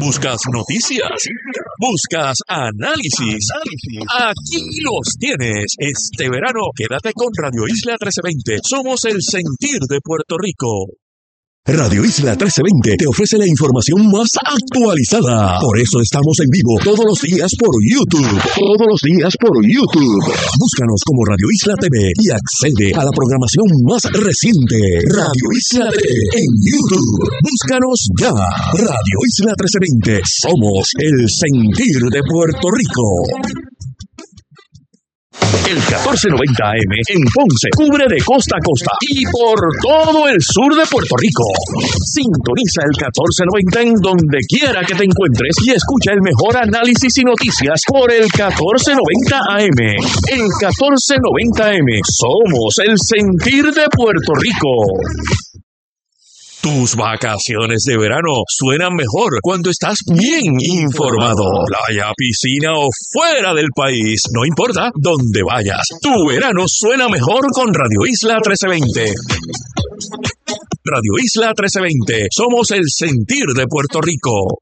¿Buscas noticias? ¿Buscas análisis? Aquí los tienes. Este verano quédate con Radio Isla 1320. Somos el sentir de Puerto Rico. Radio Isla 1320 te ofrece la información más actualizada. Por eso estamos en vivo todos los días por YouTube. Búscanos como Radio Isla TV y accede a la programación más reciente. Radio Isla TV en YouTube. Búscanos ya. Radio Isla 1320. Somos el sentir de Puerto Rico. El 1490 AM en Ponce cubre de costa a costa y por todo el sur de Puerto Rico. Sintoniza el 1490 en donde quiera que te encuentres y escucha el mejor análisis y noticias por el 1490 AM. El 1490 AM. Somos el sentir de Puerto Rico. Tus vacaciones de verano suenan mejor cuando estás bien informado. Playa, piscina o fuera del país, no importa dónde vayas. Tu verano suena mejor con Radio Isla 1320. Radio Isla 1320. Somos el sentir de Puerto Rico.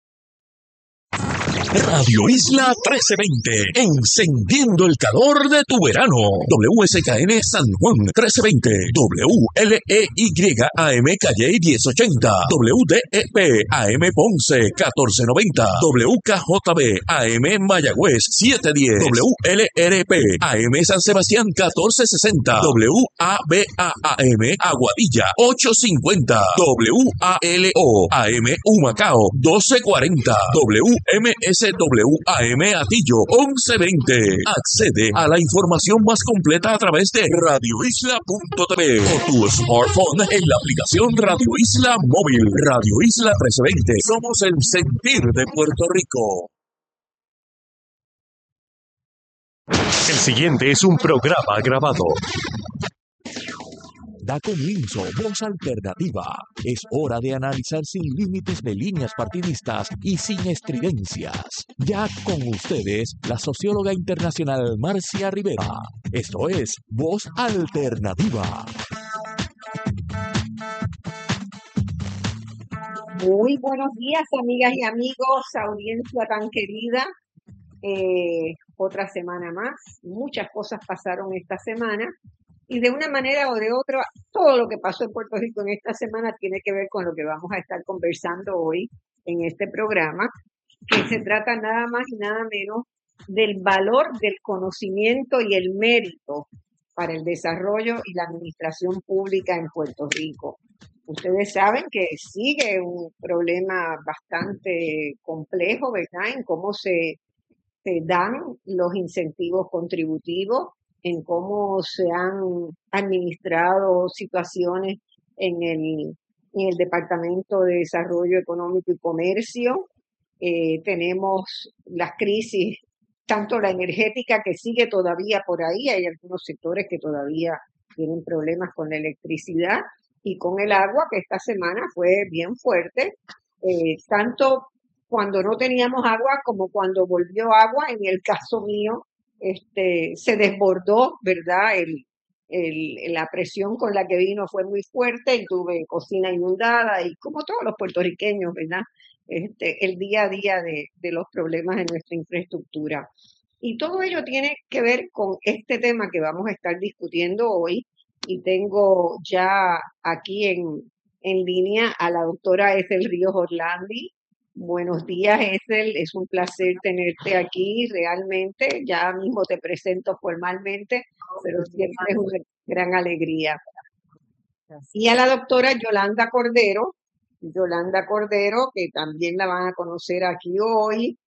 Radio Isla 1320, encendiendo el calor de tu verano. WSKN San Juan 1320, WLEY AM Calle 1080, WDEP AM Ponce 1490, WKJB AM Mayagüez 710, WLRP AM San Sebastián 1460, WABA AM Aguadilla 850, WALO AM Humacao 1240, WMSWAM Atillo 1120. Accede a la información más completa a través de radioisla.tv o tu smartphone en la aplicación Radio Isla Móvil. Radio Isla 1320. Somos el sentir de Puerto Rico. El siguiente es un programa grabado. Da comienzo Voz Alternativa. Es hora de analizar sin límites de líneas partidistas y sin estridencias. Ya con ustedes, la socióloga internacional Marcia Rivera. Esto es Voz Alternativa. Muy buenos días, amigas y amigos, audiencia tan querida. Otra semana más. Muchas cosas pasaron esta semana. Y de una manera o de otra, todo lo que pasó en Puerto Rico en esta semana tiene que ver con lo que vamos a estar conversando hoy en este programa, que se trata nada más y nada menos del valor del conocimiento y el mérito para el desarrollo y la administración pública en Puerto Rico. Ustedes saben que sigue un problema bastante complejo, ¿verdad?, en cómo se dan los incentivos contributivos, en cómo se han administrado situaciones en el Departamento de Desarrollo Económico y Comercio. Tenemos las crisis, tanto la energética que sigue todavía por ahí, hay algunos sectores que todavía tienen problemas con la electricidad, y con el agua, que esta semana fue bien fuerte, tanto cuando no teníamos agua como cuando volvió agua. En el caso mío, se desbordó, ¿verdad? La presión con la que vino fue muy fuerte y tuve cocina inundada y como todos los puertorriqueños, ¿verdad? El día a día de los problemas de nuestra infraestructura. Y todo ello tiene que ver con este tema que vamos a estar discutiendo hoy, y tengo ya aquí en línea a la doctora Ethel Ríos Orlandi. Buenos días, Ethel, es un placer tenerte aquí realmente. Ya mismo te presento formalmente, pero siempre es una gran alegría. Y a la doctora Yolanda Cordero, que también la van a conocer aquí hoy,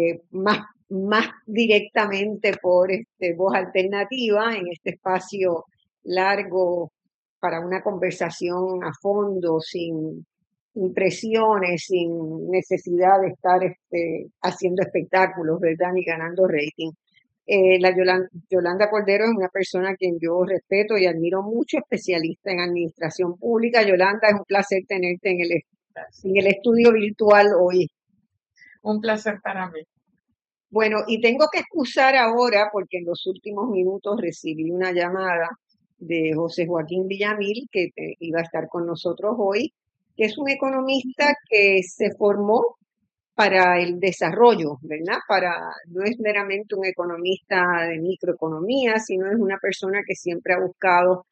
más directamente por Voz Alternativa, en este espacio largo para una conversación a fondo, sin impresiones, sin necesidad de estar haciendo espectáculos, ¿verdad?, ni ganando rating. La Yolanda Cordero es una persona a quien yo respeto y admiro mucho, especialista en administración pública. Yolanda, es un placer tenerte en el estudio virtual hoy. Un placer para mí. Bueno, y tengo que excusar ahora porque en los últimos minutos recibí una llamada de José Joaquín Villamil, que iba a estar con nosotros hoy, que es un economista que se formó para el desarrollo, ¿verdad? No es meramente un economista de microeconomía, sino es una persona que siempre ha buscado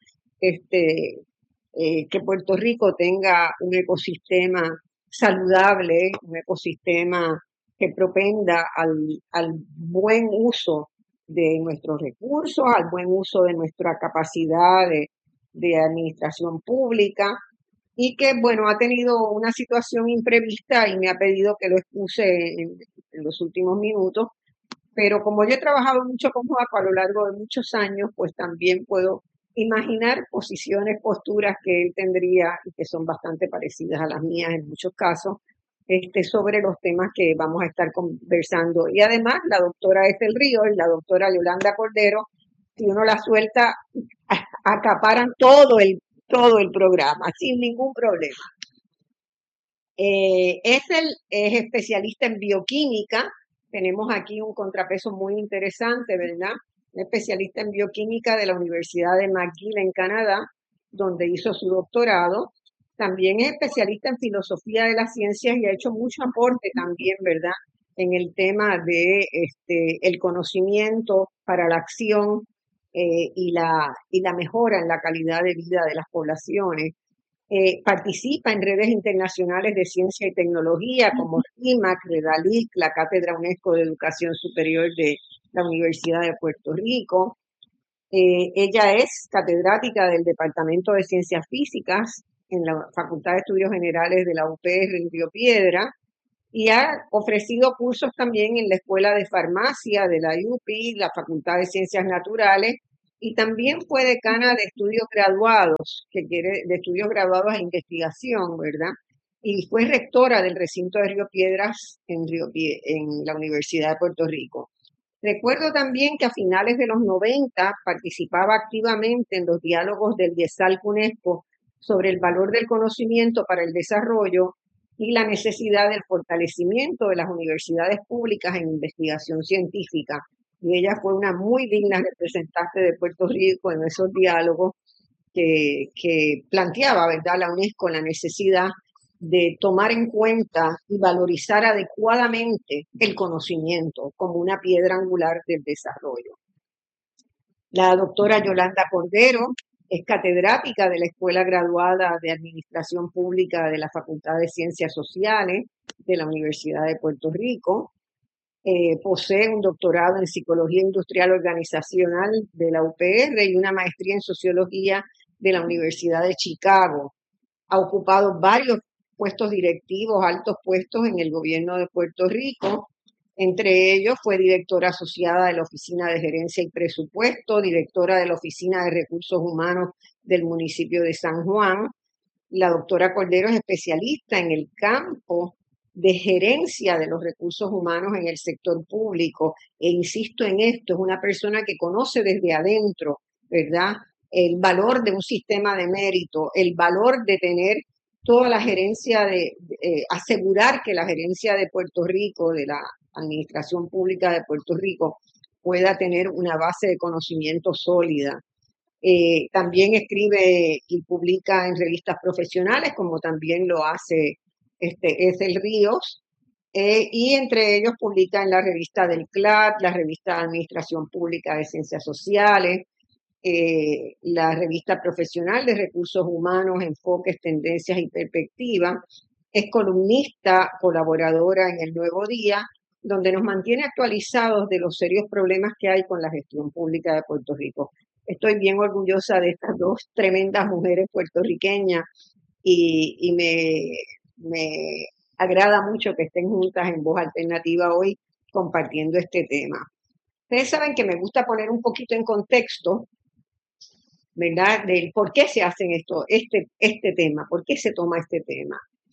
que Puerto Rico tenga un ecosistema saludable, un ecosistema que propenda al buen uso de nuestros recursos, al buen uso de nuestra capacidad de administración pública y que, bueno, ha tenido una situación imprevista y me ha pedido que lo excuse en los últimos minutos, pero como yo he trabajado mucho con Joaco a lo largo de muchos años, pues también puedo imaginar posiciones, posturas que él tendría y que son bastante parecidas a las mías en muchos casos, sobre los temas que vamos a estar conversando. Y además, la doctora Ethel Ríos y la doctora Yolanda Cordero, si uno la suelta, acaparan todo el programa, sin ningún problema. Ethel es especialista en bioquímica. Tenemos aquí un contrapeso muy interesante, ¿verdad? Un especialista en bioquímica de la Universidad de McGill en Canadá, donde hizo su doctorado. También es especialista en filosofía de las ciencias y ha hecho mucho aporte también, ¿verdad? En el tema de el conocimiento para la acción y la mejora en la calidad de vida de las poblaciones. Participa en redes internacionales de ciencia y tecnología como RIMAC, REDALIC, la Cátedra UNESCO de Educación Superior de la Universidad de Puerto Rico. Ella es catedrática del Departamento de Ciencias Físicas en la Facultad de Estudios Generales de la UPR en Río Piedra y ha ofrecido cursos también en la Escuela de Farmacia de la UPI, la Facultad de Ciencias Naturales, y también fue decana de estudios graduados, de estudios graduados e investigación, ¿verdad? Y fue rectora del recinto de Río Piedras en la Universidad de Puerto Rico. Recuerdo también que a finales de los 90 participaba activamente en los diálogos del IESAL UNESCO sobre el valor del conocimiento para el desarrollo y la necesidad del fortalecimiento de las universidades públicas en investigación científica. Y ella fue una muy digna representante de Puerto Rico en esos diálogos que planteaba, ¿verdad?, la UNESCO la necesidad de tomar en cuenta y valorizar adecuadamente el conocimiento como una piedra angular del desarrollo. La doctora Yolanda Cordero es catedrática de la Escuela Graduada de Administración Pública de la Facultad de Ciencias Sociales de la Universidad de Puerto Rico. Posee un doctorado en Psicología Industrial Organizacional de la UPR y una maestría en Sociología de la Universidad de Chicago. Ha ocupado varios puestos directivos, altos puestos en el gobierno de Puerto Rico. Entre ellos fue directora asociada de la Oficina de Gerencia y Presupuesto, directora de la Oficina de Recursos Humanos del municipio de San Juan. La doctora Cordero es especialista en el campo de gerencia de los recursos humanos en el sector público. E insisto en esto, es una persona que conoce desde adentro, ¿verdad?, el valor de un sistema de mérito, el valor de tener toda la gerencia asegurar que la gerencia de Puerto Rico, de la Administración Pública de Puerto Rico, pueda tener una base de conocimiento sólida. También escribe y publica en revistas profesionales, como también lo hace Ethel Ríos, y entre ellos publica en la revista del CLAD, la revista de Administración Pública de Ciencias Sociales, la revista profesional de Recursos Humanos, Enfoques, Tendencias y Perspectivas. Es columnista, colaboradora en El Nuevo Día, donde nos mantiene actualizados de los serios problemas que hay con la gestión pública de Puerto Rico. Estoy bien orgullosa de estas dos tremendas mujeres puertorriqueñas y me agrada mucho que estén juntas en Voz Alternativa hoy compartiendo este tema. Ustedes saben que me gusta poner un poquito en contexto, ¿verdad?, del por qué se hacen este tema, por qué se toma este tema.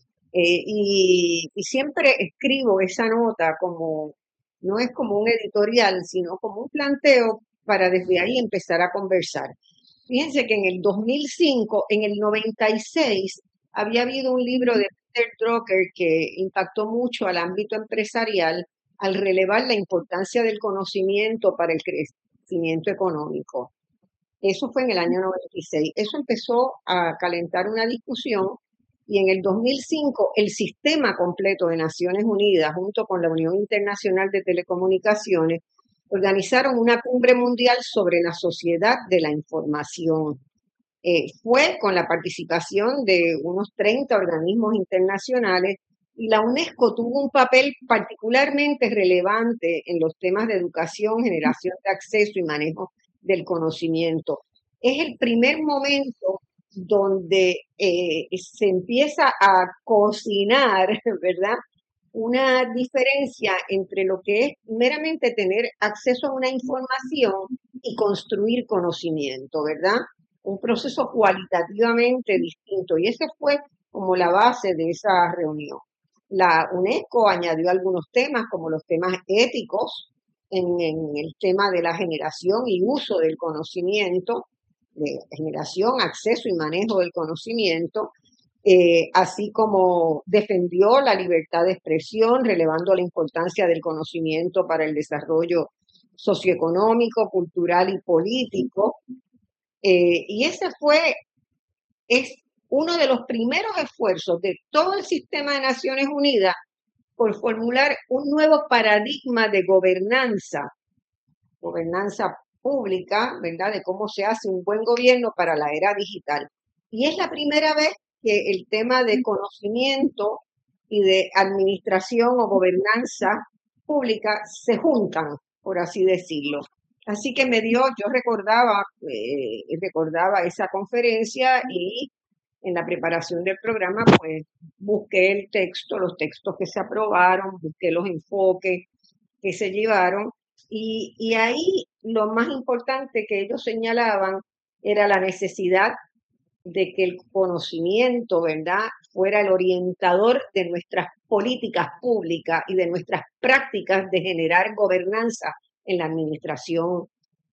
Y siempre escribo esa nota no es como un editorial, sino como un planteo para desde ahí empezar a conversar. Fíjense que en el 2005, en el 96, había habido un libro de Peter Drucker que impactó mucho al ámbito empresarial al relevar la importancia del conocimiento para el crecimiento económico. Eso fue en el año 96. Eso empezó a calentar una discusión y en el 2005 el sistema completo de Naciones Unidas, junto con la Unión Internacional de Telecomunicaciones, organizaron una cumbre mundial sobre la sociedad de la información. Fue con la participación de unos 30 organismos internacionales y la UNESCO tuvo un papel particularmente relevante en los temas de educación, generación de acceso y manejo del conocimiento. Es el primer momento donde se empieza a cocinar, ¿verdad? Una diferencia entre lo que es meramente tener acceso a una información y construir conocimiento, ¿verdad? Un proceso cualitativamente distinto. Y esa fue como la base de esa reunión. La UNESCO añadió algunos temas, como los temas éticos, en el tema de la generación y uso del conocimiento, de generación, acceso y manejo del conocimiento, así como defendió la libertad de expresión, relevando la importancia del conocimiento para el desarrollo socioeconómico, cultural y político. Y ese es uno de los primeros esfuerzos de todo el sistema de Naciones Unidas por formular un nuevo paradigma de gobernanza pública, ¿verdad? De cómo se hace un buen gobierno para la era digital. Y es la primera vez que el tema de conocimiento y de administración o gobernanza pública se juntan, por así decirlo. Así que yo recordaba esa conferencia y en la preparación del programa, pues busqué los textos que se aprobaron, busqué los enfoques que se llevaron y ahí lo más importante que ellos señalaban era la necesidad de que el conocimiento, ¿verdad?, fuera el orientador de nuestras políticas públicas y de nuestras prácticas de generar gobernanza en la administración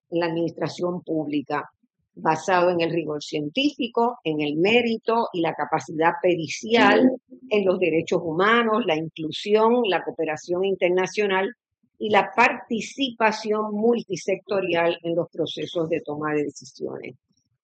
pública, basado en el rigor científico, en el mérito y la capacidad pericial, en los derechos humanos, la inclusión, la cooperación internacional y la participación multisectorial en los procesos de toma de decisiones.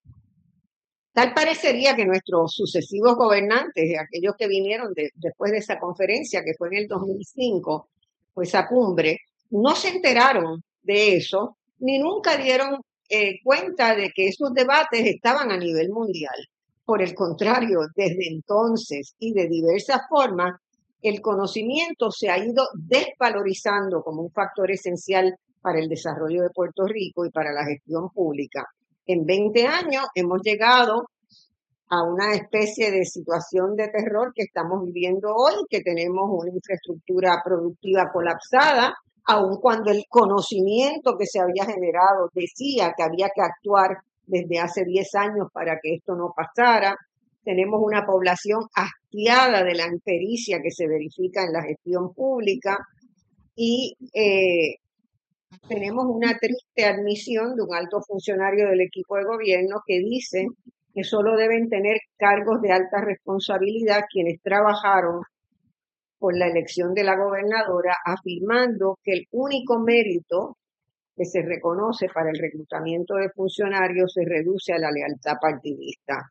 Tal parecería que nuestros sucesivos gobernantes, aquellos que vinieron después de esa conferencia, que fue en el 2005, pues esa cumbre, no se enteraron de eso, ni nunca dieron cuenta de que esos debates estaban a nivel mundial. Por el contrario, desde entonces y de diversas formas, el conocimiento se ha ido desvalorizando como un factor esencial para el desarrollo de Puerto Rico y para la gestión pública. En 20 años hemos llegado a una especie de situación de terror que estamos viviendo hoy, que tenemos una infraestructura productiva colapsada, aun cuando el conocimiento que se había generado decía que había que actuar desde hace 10 años para que esto no pasara. Tenemos una población hastiada de la impericia que se verifica en la gestión pública y tenemos una triste admisión de un alto funcionario del equipo de gobierno que dice que solo deben tener cargos de alta responsabilidad quienes trabajaron por la elección de la gobernadora, afirmando que el único mérito que se reconoce para el reclutamiento de funcionarios se reduce a la lealtad partidista.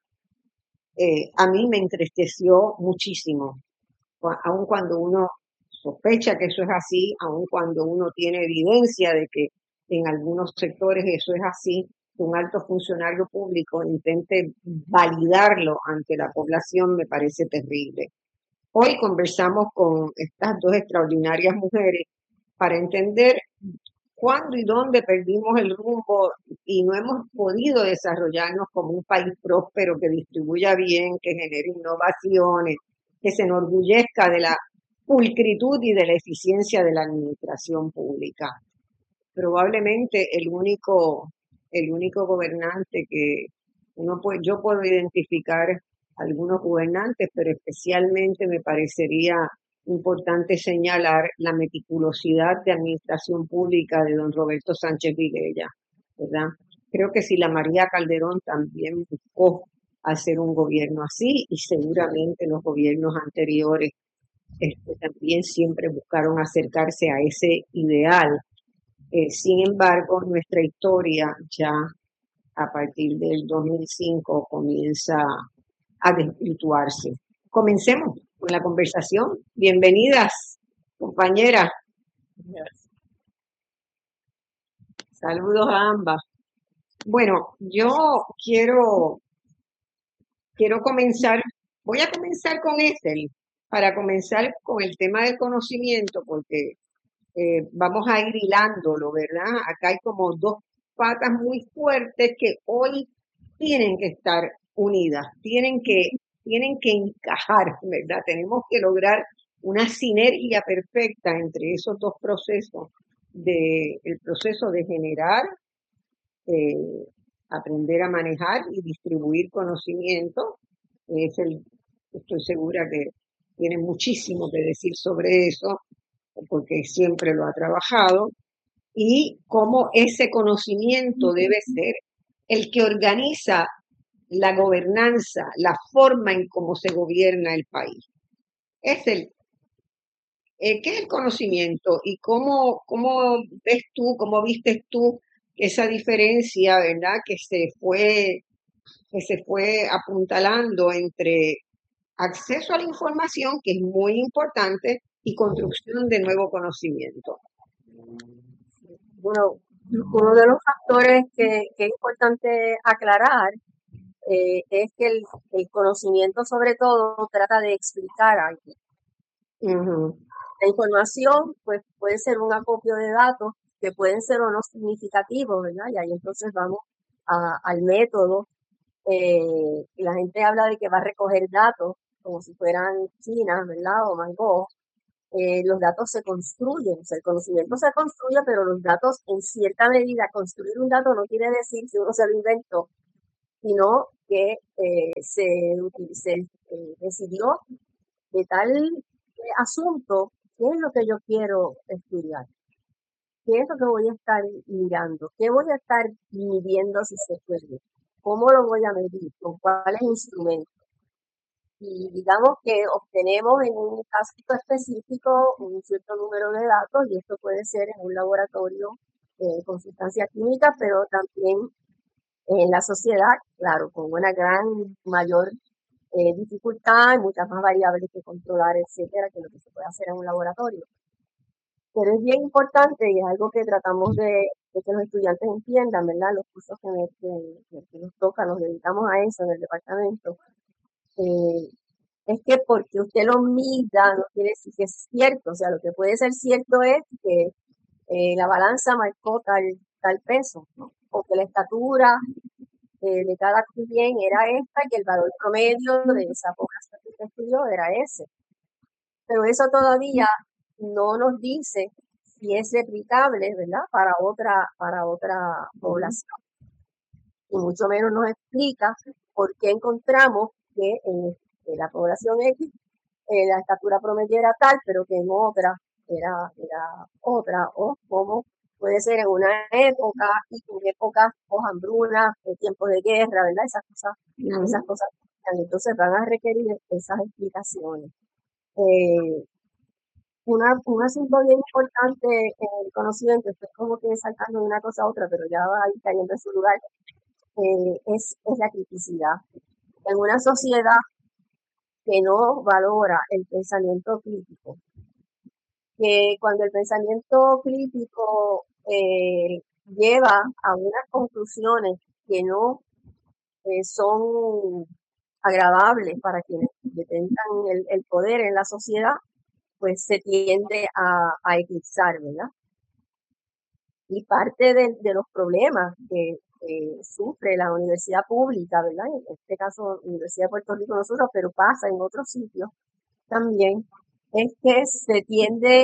A mí me entristeció muchísimo, aun cuando uno sospecha que eso es así, aun cuando uno tiene evidencia de que en algunos sectores eso es así, que un alto funcionario público intente validarlo ante la población me parece terrible. Hoy conversamos con estas dos extraordinarias mujeres para entender cuándo y dónde perdimos el rumbo y no hemos podido desarrollarnos como un país próspero que distribuya bien, que genere innovaciones, que se enorgullezca de la pulcritud y de la eficiencia de la administración pública. Probablemente el único gobernante que yo puedo identificar algunos gobernantes, pero especialmente me parecería importante señalar la meticulosidad de administración pública de don Roberto Sánchez Vilella, ¿verdad? Creo que Sila María Calderón también buscó hacer un gobierno así y seguramente los gobiernos anteriores también siempre buscaron acercarse a ese ideal. Sin embargo, nuestra historia ya a partir del 2005 comienza a desvirtuarse. comencemos con la conversación. Bienvenidas, compañeras. Saludos a ambas. Bueno, yo quiero comenzar, voy a comenzar con Ethel, para comenzar con el tema del conocimiento, porque vamos a ir hilándolo, ¿verdad? Acá hay como dos patas muy fuertes que hoy tienen que estar unidas, tienen que encajar, ¿verdad? Tenemos que lograr una sinergia perfecta entre esos dos procesos, el proceso de generar, aprender a manejar y distribuir conocimiento. Estoy segura que tiene muchísimo que decir sobre eso, porque siempre lo ha trabajado, y cómo ese conocimiento debe ser el que organiza la gobernanza, la forma en cómo se gobierna el país. ¿Qué es el conocimiento y cómo ves tú, cómo vistes tú esa diferencia, ¿verdad? Que se fue apuntalando entre acceso a la información, que es muy importante, y construcción de nuevo conocimiento. Bueno, uno de los factores que es importante aclarar es que el conocimiento sobre todo trata de explicar algo. La información pues puede ser un acopio de datos que pueden ser o no significativos, ¿verdad? Y ahí entonces vamos al método. Y la gente habla de que va a recoger datos como si fueran chinas, ¿verdad? O mangos. Los datos se construyen, o sea, el conocimiento se construye, pero los datos en cierta medida, construir un dato no quiere decir que uno se lo inventó, sino que se decidió de tal asunto, ¿qué es lo que yo quiero estudiar? ¿Qué es lo que voy a estar mirando? ¿Qué voy a estar midiendo si se puede? ¿Cómo lo voy a medir? ¿Con cuáles instrumentos? Y digamos que obtenemos en un caso específico un cierto número de datos, y esto puede ser en un laboratorio con sustancias químicas, pero también en la sociedad, claro, con una mayor dificultad, muchas más variables que controlar, etcétera, que lo que se puede hacer en un laboratorio. Pero es bien importante, y es algo que tratamos de que los estudiantes entiendan, ¿verdad? Los cursos que nos tocan, nos dedicamos a eso en el departamento. Es que porque usted lo mida no quiere decir que es cierto. O sea, lo que puede ser cierto es que la balanza marcó tal peso, ¿no? O que la estatura de cada quien era esta, y que el valor promedio de esa población que usted estudió era ese. Pero eso todavía no nos dice si es replicable, ¿verdad? Para otra población. Y mucho menos nos explica por qué encontramos que en la población X la estatura promedio era tal, pero que en otra era otra, o como puede ser en una época y en épocas o hambruna, tiempos de guerra, ¿verdad? Esas cosas, entonces van a requerir esas explicaciones. Un asunto bien importante en el conocimiento, estoy como que saltando de una cosa a otra, pero ya va a ir cayendo en su lugar, es la criticidad. En una sociedad que no valora el pensamiento crítico, que cuando el pensamiento crítico lleva a unas conclusiones que no son agradables para quienes detengan el poder en la sociedad, pues se tiende a eclipsar, ¿verdad? Y parte de los problemas que sufre la universidad pública, ¿verdad? En este caso, Universidad de Puerto Rico nosotros, pero pasa en otros sitios también, es que se tiende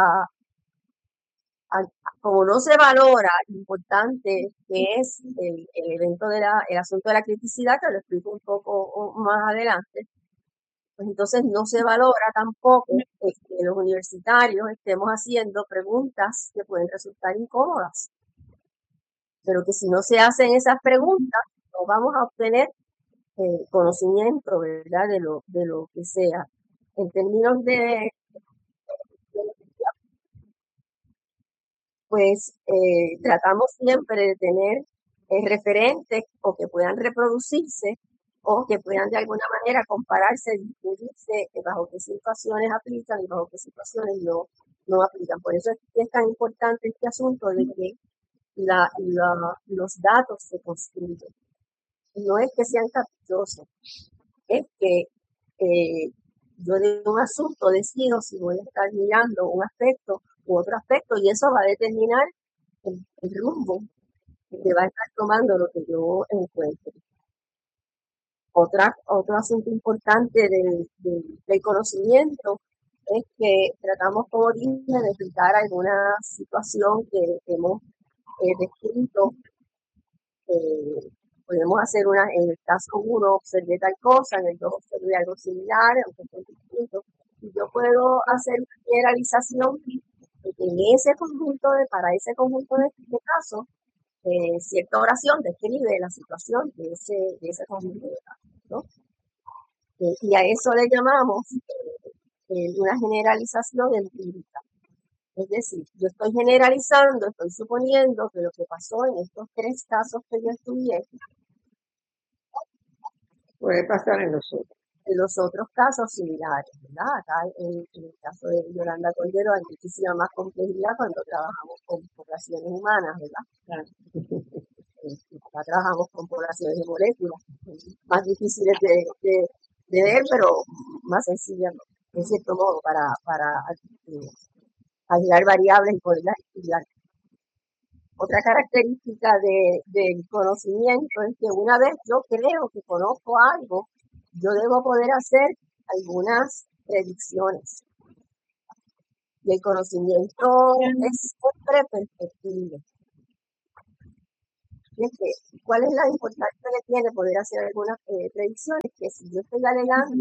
como no se valora lo importante que es el evento el asunto de la criticidad, que lo explico un poco más adelante, pues entonces no se valora tampoco que los universitarios estemos haciendo preguntas que pueden resultar incómodas, pero que si no se hacen esas preguntas, no vamos a obtener conocimiento, ¿verdad? De lo que sea. En términos pues tratamos siempre de tener referentes o que puedan reproducirse o que puedan de alguna manera compararse, discutirse bajo qué situaciones aplican y bajo qué situaciones no aplican. Por eso es que es tan importante este asunto de que los datos se construyen. No es que sean caprichosos, es que yo de un asunto decido si voy a estar mirando un aspecto u otro aspecto y eso va a determinar el rumbo que va a estar tomando lo que yo encuentre. Otro asunto importante del conocimiento es que tratamos, como dije, de explicar alguna situación que hemos descrito. Podemos hacer en el caso 1 observé tal cosa, en el 2 observé algo similar, aunque son distintos, y yo puedo hacer una generalización de que para ese conjunto de casos, cierta oración describe la situación de ese conjunto de casos, ¿no? Y a eso le llamamos una generalización empírica. Es decir, yo estoy generalizando, estoy suponiendo que lo que pasó en estos 3 casos que yo estudié puede pasar en los otros casos similares, ¿verdad? Acá en el caso de Yolanda Cordero hay muchísima más complejidad cuando trabajamos con poblaciones humanas, ¿verdad? Claro. Acá trabajamos con poblaciones de moléculas, más difíciles de ver, pero más sencillas, en cierto modo, para aislar variables y poderlas estudiar. Otra característica del conocimiento es que una vez yo creo que conozco algo, yo debo poder hacer algunas predicciones. Y el conocimiento es siempre perfectible. ¿Cuál es la importancia que tiene poder hacer algunas predicciones? Que si yo estoy alegando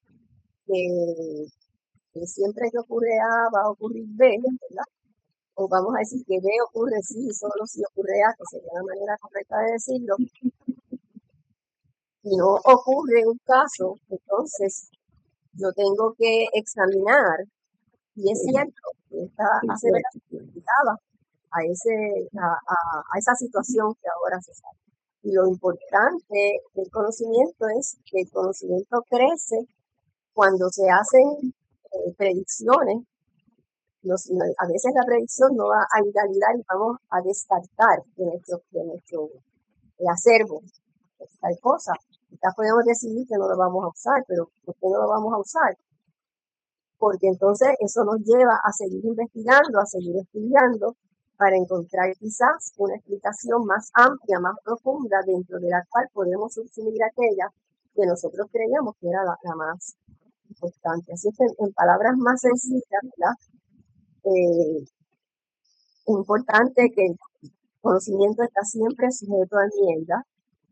que siempre que ocurre A va a ocurrir B, ¿verdad? O vamos a decir que B ocurre sí, solo si ocurre A, que sería la manera correcta de decirlo. Si no ocurre un caso, entonces yo tengo que examinar, y es cierto que esta aseveración aplicaba a esa situación que ahora se sabe. Y lo importante del conocimiento es que el conocimiento crece cuando se hacen predicciones. A veces la predicción no va a invalidar y vamos a descartar de nuestro acervo tal cosa. Quizás podemos decidir que no lo vamos a usar, pero ¿por qué no lo vamos a usar? Porque entonces eso nos lleva a seguir investigando, a seguir estudiando, para encontrar quizás una explicación más amplia, más profunda, dentro de la cual podemos subsumir aquella que nosotros creíamos que era la más importante. Así que en palabras más sencillas, ¿verdad? Es importante que el conocimiento está siempre sujeto a enmienda,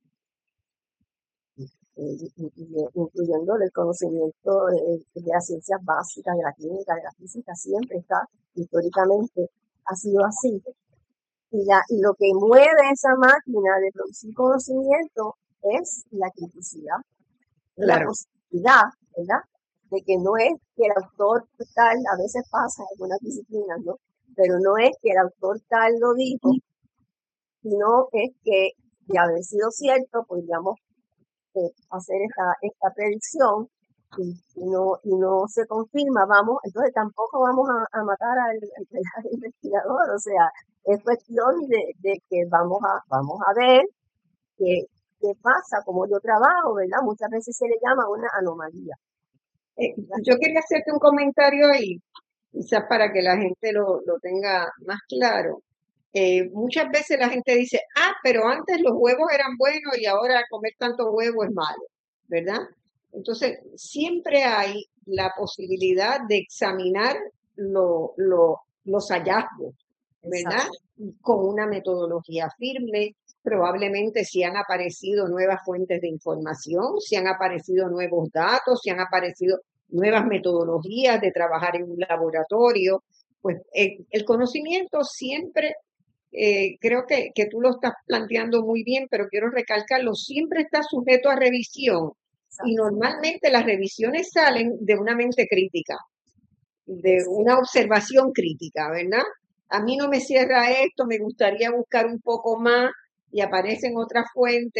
incluyendo el conocimiento de las ciencias básicas, de la química, de la física, siempre está, históricamente ha sido así. Y lo que mueve esa máquina de producir conocimiento es la criticidad, la posibilidad, ¿verdad? De que no es que el autor tal, a veces pasa en algunas disciplinas, ¿no? Pero no es que el autor tal lo dijo, sino es que de haber sido cierto, podríamos hacer esta predicción y no se confirma, entonces tampoco vamos a matar al investigador, o sea, es cuestión de que vamos a ver qué pasa, cómo yo trabajo, ¿verdad? Muchas veces se le llama una anomalía. Yo quería hacerte un comentario ahí, quizás para que la gente lo tenga más claro. Muchas veces la gente dice, pero antes los huevos eran buenos y ahora comer tanto huevo es malo, ¿verdad? Entonces, siempre hay la posibilidad de examinar los hallazgos, ¿verdad? Con una metodología firme. Probablemente si han aparecido nuevas fuentes de información, si han aparecido nuevos datos, si han aparecido nuevas metodologías de trabajar en un laboratorio, pues el conocimiento siempre, creo que tú lo estás planteando muy bien, pero quiero recalcarlo, siempre está sujeto a revisión. Y normalmente las revisiones salen de una mente crítica, de una observación crítica, ¿verdad? A mí no me cierra esto, me gustaría buscar un poco más y aparecen otras fuentes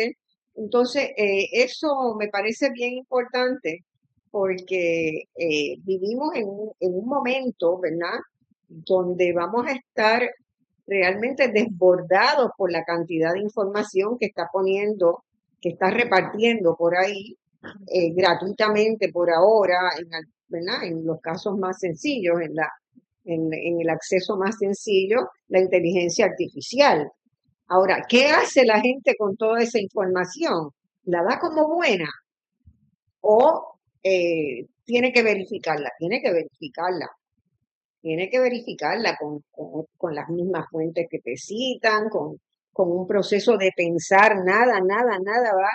Entonces, eso me parece bien importante porque vivimos en un momento, ¿verdad?, donde vamos a estar realmente desbordados por la cantidad de información que está poniendo, que está repartiendo por ahí gratuitamente por ahora, ¿verdad?, en los casos más sencillos, en el acceso más sencillo, la inteligencia artificial. Ahora, ¿qué hace la gente con toda esa información? ¿La da como buena o tiene que verificarla? Tiene que verificarla con las mismas fuentes que te citan, con un proceso de pensar. Nada va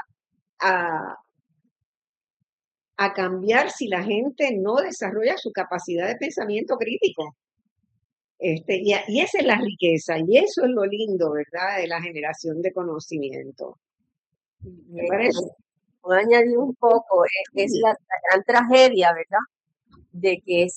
a cambiar si la gente no desarrolla su capacidad de pensamiento crítico. Y esa es la riqueza, y eso es lo lindo, ¿verdad?, de la generación de conocimiento. ¿Me parece? Voy a añadir un poco, es la gran tragedia, ¿verdad?, de que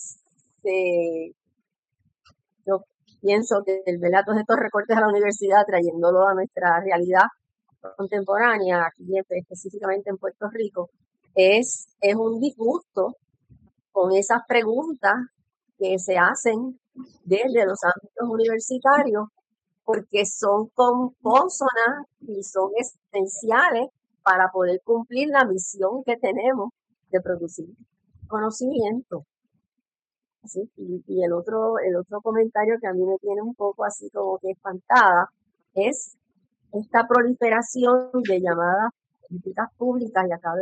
yo pienso que todos estos recortes a la universidad, trayéndolo a nuestra realidad contemporánea, aquí específicamente en Puerto Rico, es un disgusto con esas preguntas que se hacen desde los ámbitos universitarios, porque son consonantes y son esenciales para poder cumplir la misión que tenemos de producir conocimiento. ¿Sí? Y el otro comentario que a mí me tiene un poco así como que espantada es esta proliferación de llamadas políticas públicas, y acá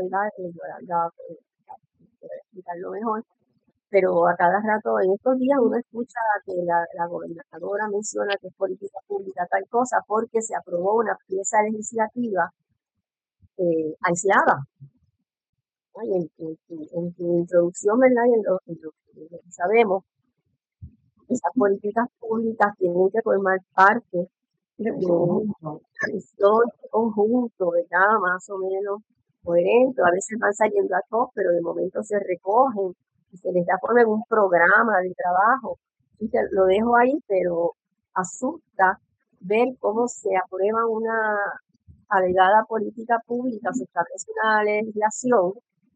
explicarlo mejor, pero a cada rato, en estos días uno escucha que la gobernadora menciona que es política pública tal cosa porque se aprobó una pieza legislativa aislada. Y en tu introducción, ¿verdad?, y en lo que sabemos, esas políticas públicas tienen que formar parte de un conjunto, ¿verdad?, más o menos coherente. A veces van saliendo a todos, pero de momento se recogen y se les da forma en un programa de trabajo. Y lo dejo ahí, pero asusta ver cómo se aprueba una alegada política pública, se establece una legislación,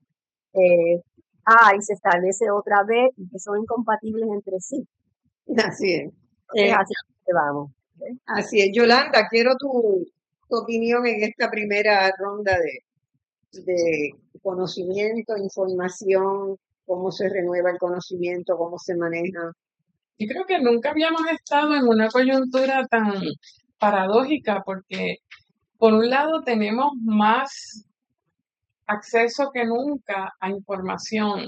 y se establece otra vez, y que son incompatibles entre sí. Así es. Así que vamos. Así es. Yolanda, quiero tu opinión en esta primera ronda de conocimiento, información, cómo se renueva el conocimiento, cómo se maneja. Yo creo que nunca habíamos estado en una coyuntura tan paradójica, porque por un lado tenemos más acceso que nunca a información.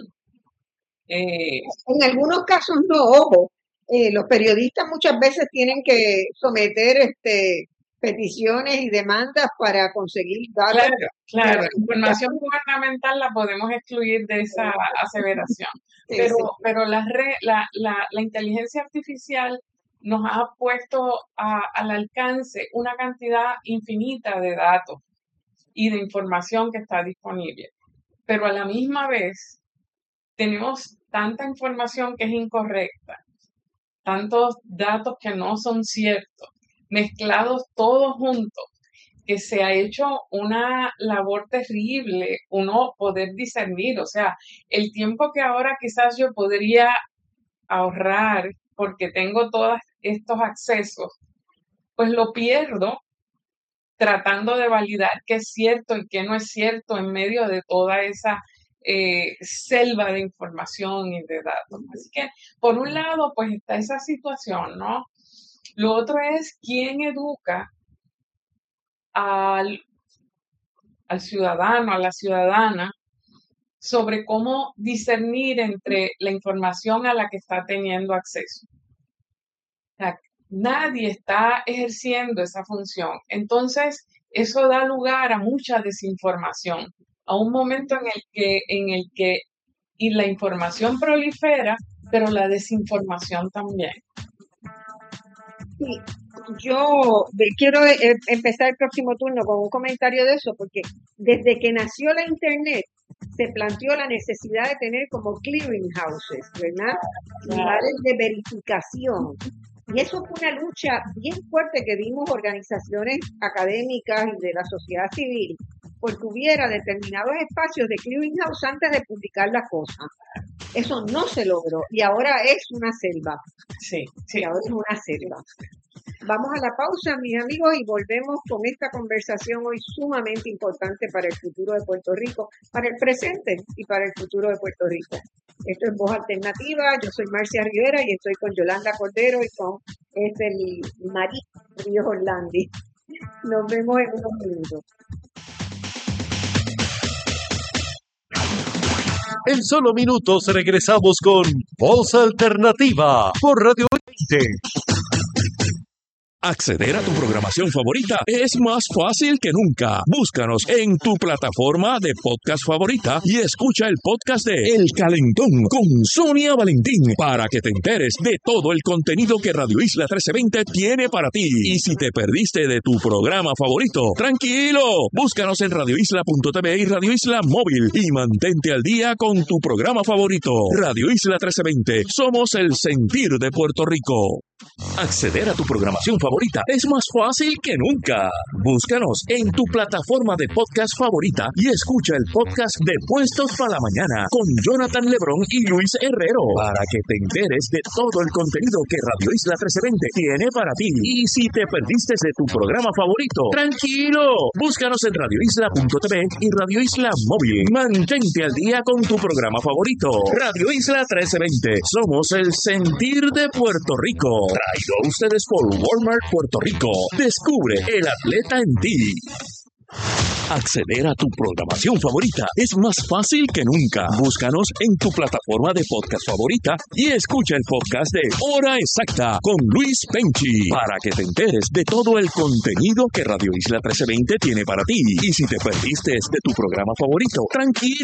En algunos casos no, ojo, los periodistas muchas veces tienen que someter peticiones y demandas para conseguir datos. Claro, la información gubernamental la podemos excluir de esa aseveración, Sí, pero la inteligencia artificial nos ha puesto al alcance una cantidad infinita de datos y de información que está disponible, pero a la misma vez tenemos tanta información que es incorrecta, tantos datos que no son ciertos, mezclados todos juntos, que se ha hecho una labor terrible uno poder discernir. O sea, el tiempo que ahora quizás yo podría ahorrar porque tengo todos estos accesos, pues lo pierdo tratando de validar qué es cierto y qué no es cierto en medio de toda esa selva de información y de datos. Así que, por un lado, pues está esa situación, ¿no? Lo otro es quién educa al ciudadano, a la ciudadana, sobre cómo discernir entre la información a la que está teniendo acceso. O sea, nadie está ejerciendo esa función. Entonces, eso da lugar a mucha desinformación, a un momento en el que y la información prolifera, pero la desinformación también. Sí, yo quiero empezar el próximo turno con un comentario de eso, porque desde que nació la Internet se planteó la necesidad de tener como clearinghouses, ¿verdad?, lugares de verificación. Y eso fue una lucha bien fuerte que dimos organizaciones académicas y de la sociedad civil porque hubiera determinados espacios de clearinghouse antes de publicar la cosa. Eso no se logró y ahora es una selva. Sí, Y sí. ahora es una selva. Vamos a la pausa, mis amigos, y volvemos con esta conversación hoy sumamente importante para el futuro de Puerto Rico, para el presente y para el futuro de Puerto Rico. Esto es Voz Alternativa, yo soy Marcia Rivera y estoy con Yolanda Cordero y con María Ríos Orlandi. Nos vemos en unos minutos. En solo minutos regresamos con Voz Alternativa por Radio 20. Acceder a tu programación favorita es más fácil que nunca. Búscanos en tu plataforma de podcast favorita y escucha el podcast de El Calentón con Sonia Valentín para que te enteres de todo el contenido que Radio Isla 1320 tiene para ti. Y si te perdiste de tu programa favorito, tranquilo, búscanos en radioisla.tv y Radio Isla Móvil y mantente al día con tu programa favorito. Radio Isla 1320, somos el sentir de Puerto Rico. Acceder a tu programación favorita es más fácil que nunca. Búscanos en tu plataforma de podcast favorita y escucha el podcast de Puestos para la Mañana con Jonathan Lebrón y Luis Herrero para que te enteres de todo el contenido que Radio Isla 1320 tiene para ti. Y si te perdiste de tu programa favorito, tranquilo, búscanos en radioisla.tv y Radio Isla Móvil. Mantente al día con tu programa favorito. Radio Isla 1320, somos el sentir de Puerto Rico. Traído a ustedes por Walmart Puerto Rico. Descubre el atleta en ti. Acceder a tu programación favorita es más fácil que nunca. Búscanos en tu plataforma de podcast favorita y escucha el podcast de Hora Exacta con Luis Penchi para que te enteres de todo el contenido que Radio Isla 1320 tiene para ti. Y si te perdiste de tu programa favorito, tranquilo.